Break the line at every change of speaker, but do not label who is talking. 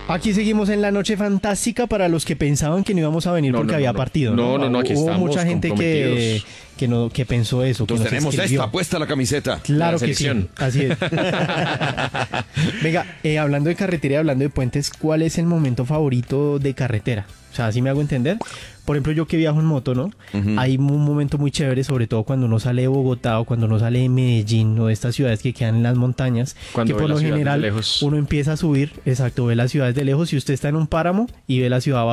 Aquí seguimos en la noche fantástica para los que pensaban que no íbamos a venir porque había partido.
No, aquí
Hubo
estamos
mucha gente que pensó eso.
Entonces tenemos esta puesta la camiseta.
Claro
la
que sí,
selección.
así es. Venga, hablando de carretera y hablando de puentes, ¿cuál es el momento favorito de carretera? O sea, así me hago entender. Por ejemplo, yo que viajo en moto, ¿no? Hay un momento muy chévere, sobre todo cuando uno sale de Bogotá o cuando uno sale de Medellín o de estas ciudades que quedan en las montañas,
Cuando
que por lo general uno empieza a subir, exacto, ve las ciudades de lejos y usted está en un páramo y ve la ciudad